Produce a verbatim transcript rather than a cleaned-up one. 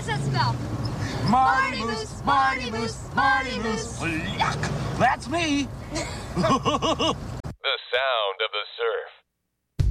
that spell? Marty Moose, Marty Moose, Marty Moose. Yuck! That's me. The sound of the surf.